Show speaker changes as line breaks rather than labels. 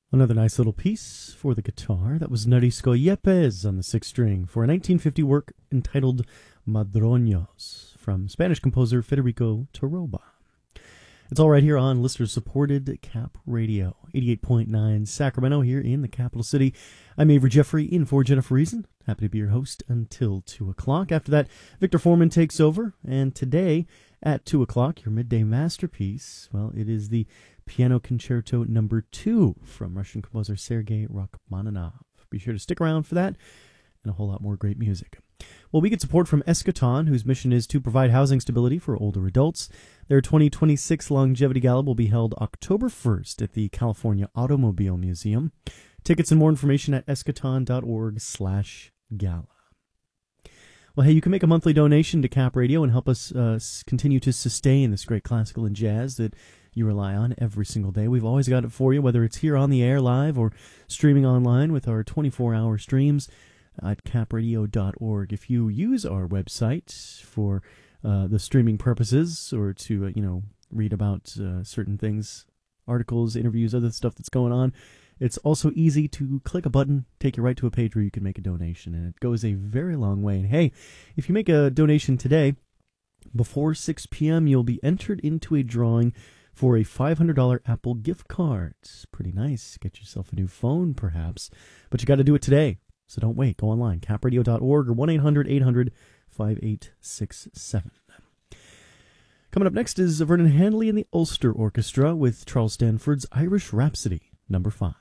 Another nice little piece for the guitar. That was Narisco Yepes on the sixth string for a 1950 work entitled Madroños from Spanish composer Federico Toroba. It's all right here on listener-supported Cap Radio, 88.9 Sacramento here in the capital city. I'm Avery Jeffrey in for Jennifer Reason. Happy to be your host until 2 o'clock. After that, Victor Foreman takes over. And today at 2 o'clock, your midday masterpiece, well, it is the Piano Concerto No. 2 from Russian composer Sergei Rachmaninoff. Be sure to stick around for that and a whole lot more great music. Well, we get support from Eschaton, whose mission is to provide housing stability for older adults. Their 2026 Longevity Gala will be held October 1st at the California Automobile Museum. Tickets and more information at eschaton.org/gala. Well, hey, you can make a monthly donation to Cap Radio and help us continue to sustain this great classical and jazz that you rely on every single day. We've always got it for you, whether it's here on the air live or streaming online with our 24-hour streams at capradio.org. If you use our website for the streaming purposes or to, read about certain things, articles, interviews, other stuff that's going on, it's also easy to click a button, take you right to a page where you can make a donation, and it goes a very long way. And hey, if you make a donation today, before 6 p.m., you'll be entered into a drawing for a $500 Apple gift card. It's pretty nice. Get yourself a new phone, perhaps. But you got to do it today. So don't wait. Go online, capradio.org or 1-800-800-5867. Coming up next is Vernon Handley and the Ulster Orchestra with Charles Stanford's Irish Rhapsody, No. 5.